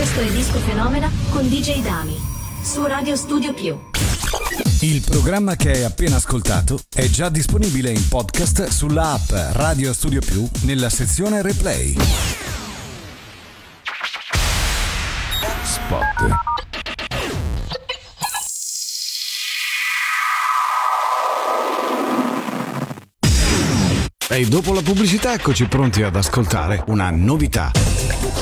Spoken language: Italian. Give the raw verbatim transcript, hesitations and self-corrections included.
Questo è Disco Fenomena con D J Dami su Radio Studio Più. Il programma che hai appena ascoltato è già disponibile in podcast sulla app Radio Studio Più nella sezione Replay. Spot. E dopo la pubblicità eccoci pronti ad ascoltare una novità.